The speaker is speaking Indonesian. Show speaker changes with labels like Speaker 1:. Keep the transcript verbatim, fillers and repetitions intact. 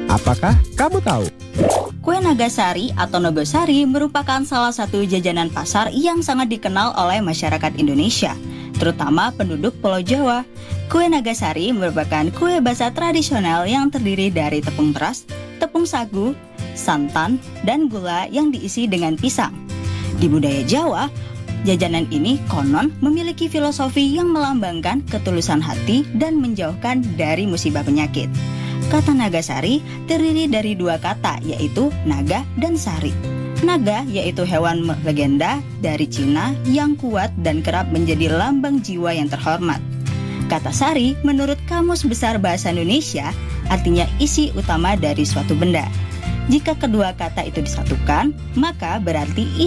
Speaker 1: Apakah kamu tahu?
Speaker 2: Kue Nagasari atau Nogosari merupakan salah satu jajanan pasar yang sangat dikenal oleh masyarakat Indonesia, terutama penduduk Pulau Jawa. Kue Nagasari merupakan kue basah tradisional yang terdiri dari tepung beras, tepung sagu, santan, dan gula yang diisi dengan pisang. Di budaya Jawa, jajanan ini konon memiliki filosofi yang melambangkan ketulusan hati dan menjauhkan dari musibah penyakit. Kata Nagasari terdiri dari dua kata, yaitu naga dan sari. Naga yaitu hewan legenda dari Cina yang kuat dan kerap menjadi lambang jiwa yang terhormat. Kata sari menurut Kamus Besar Bahasa Indonesia artinya isi utama dari suatu benda. Jika kedua kata itu disatukan, maka berarti